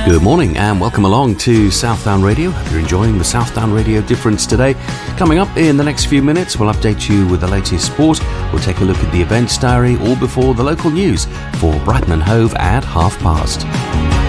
Good morning and welcome along to Southdown Radio. Hope you're enjoying the Southdown Radio difference today. Coming up in the next few minutes, we'll update you with the latest sport. We'll take a look at the events diary all before the local news for Brighton and Hove at past.